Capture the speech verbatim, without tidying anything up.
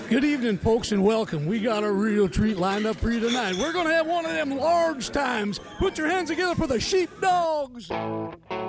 Good evening, folks, and welcome. We got a real treat lined up for you tonight. We're going to have one of them large times. Put your hands together for the Sheepdogs.